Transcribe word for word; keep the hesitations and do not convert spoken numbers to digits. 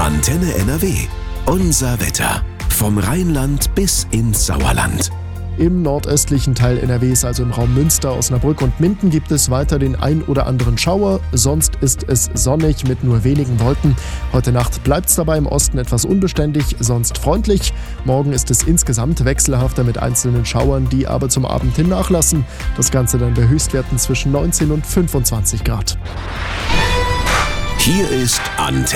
Antenne N R W. Unser Wetter. Vom Rheinland bis ins Sauerland. Im nordöstlichen Teil N R Ws, also im Raum Münster, Osnabrück und Minden, gibt es weiter den ein oder anderen Schauer. Sonst ist es sonnig mit nur wenigen Wolken. Heute Nacht bleibt es dabei im Osten etwas unbeständig, sonst freundlich. Morgen ist es insgesamt wechselhafter mit einzelnen Schauern, die aber zum Abend hin nachlassen. Das Ganze dann bei Höchstwerten zwischen neunzehn und fünfundzwanzig Grad. Hier ist Antenne.